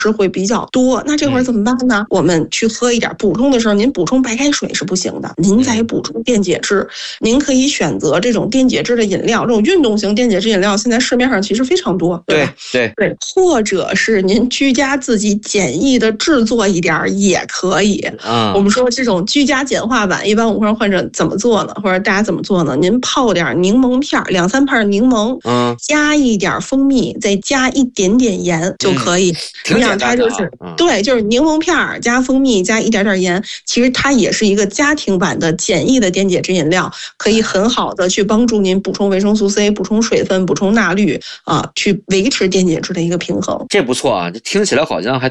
质会比较多。那这会儿怎么办呢？我们去喝一点，补充的时候您补充白开水是不行的，您再补充电解质。您可以选择这种电解质的饮料，这种运动型电解质饮料现在市面上其实非常多，对吧？ 对， 或者是您居家自己简易的制作一点也可以。我们说这种居家简化版，一般我们说患者怎么做呢？或者大家怎么做呢？您泡点柠檬片，2、3片柠檬，加一点蜂蜜，再加一点点盐就可以。 挺简单的， 它就是对，就是柠檬片加蜂蜜加一点点盐，其实它也是一个家庭版的简易的电解质饮料，可以很好的去帮助您补充维生素 C、补充水分、补充钠氯去维持电解质的一个平衡。 这不错啊，听起来好像还